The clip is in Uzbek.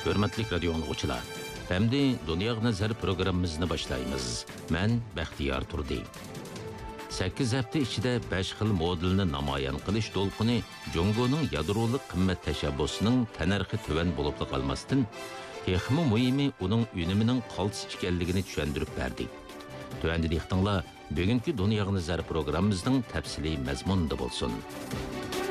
Hürmetlik radio anlıqçılar. Hem Dünya Nazar programımızını başlayımız. Ben Baxtiyar Turdi. 8 hafta içinde 5 xil modelini namayan qilish dolqini Jongoning yadroliq qimmat tashabbusining tanarxi tuvan bo'lib qolmasdan, texmi muhimi uning unimining qaltis ekanligini tushuntirib berdi. Tuvanda diqqatinglar, bugungi Dünya Nazar programımızning tafsiliy mazmunida bo'lsin.